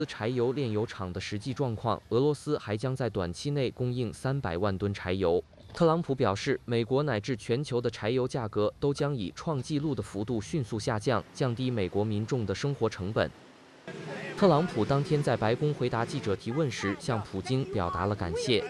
柴油炼油厂的实际状况，俄罗斯还将在短期内供应300万吨柴油。特朗普表示，美国乃至全球的柴油价格都将以创纪录的幅度迅速下降，降低美国民众的生活成本。特朗普当天在白宫回答记者提问时，向普京表达了感谢。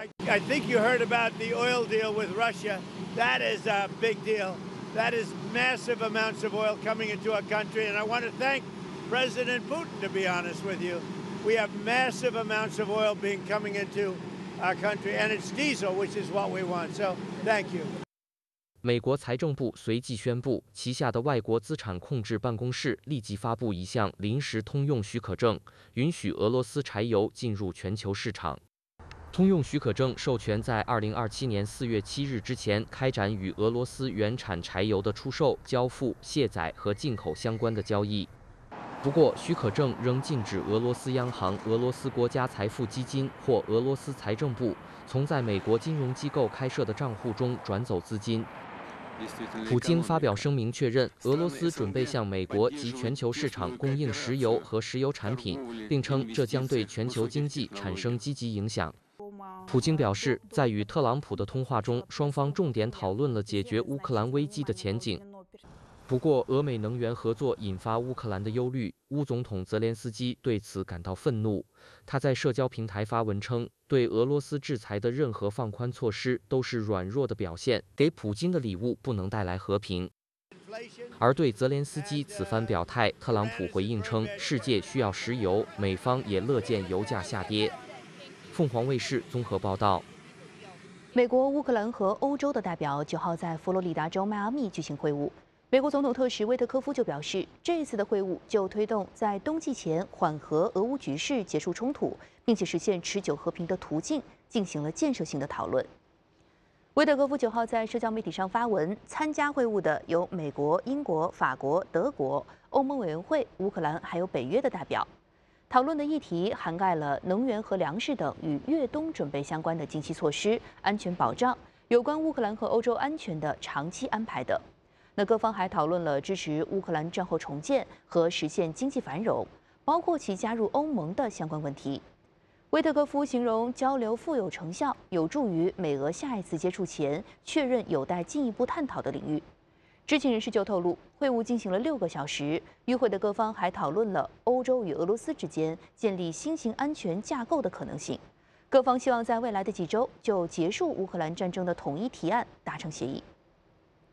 I think you heard about the oil deal with Russia. That is a big deal. That is massive amounts of oil coming into our country, and I want to thank President Putin, to be honest with you. We have massive amounts of oil being coming into our country, and it's diesel, which is what we want. So, thank you. 美国财政部随即宣布，旗下的外国资产控制办公室立即发布一项临时通用许可证，允许俄罗斯柴油进入全球市场。通用许可证授权在2027年4月7日之前开展与俄罗斯原产柴油的出售、交付、卸载和进口相关的交易。不过，许可证仍禁止俄罗斯央行、俄罗斯国家财富基金或俄罗斯财政部从在美国金融机构开设的账户中转走资金。普京发表声明确认，俄罗斯准备向美国及全球市场供应石油和石油产品，并称这将对全球经济产生积极影响。普京表示，在与特朗普的通话中，双方重点讨论了解决乌克兰危机的前景。不过，俄美能源合作引发乌克兰的忧虑，乌总统泽连斯基对此感到愤怒。他在社交平台发文称，对俄罗斯制裁的任何放宽措施都是软弱的表现，给普京的礼物不能带来和平。而对泽连斯基此番表态，特朗普回应称，世界需要石油，美方也乐见油价下跌。凤凰卫视综合报道。 美国、乌克兰和欧洲的代表9号在佛罗里达州迈阿密举行会晤。美国总统特使威特科夫就表示，这一次的会晤就推动在冬季前缓和俄乌局势、结束冲突，并且实现持久和平的途径进行了建设性的讨论。威特科夫9号在社交媒体上发文，参加会晤的有美国、英国、法国、德国、欧盟委员会、乌克兰还有北约的代表。讨论的议题涵盖了能源和粮食等与越冬准备相关的经济措施、安全保障、有关乌克兰和欧洲安全的长期安排等。那各方还讨论了支持乌克兰战后重建和实现经济繁荣，包括其加入欧盟的相关问题。威特科夫形容交流富有成效，有助于美俄下一次接触前确认有待进一步探讨的领域。知情人士就透露，会晤进行了6个小时，与会的各方还讨论了欧洲与俄罗斯之间建立新型安全架构的可能性。各方希望在未来的几周就结束乌克兰战争的统一提案达成协议。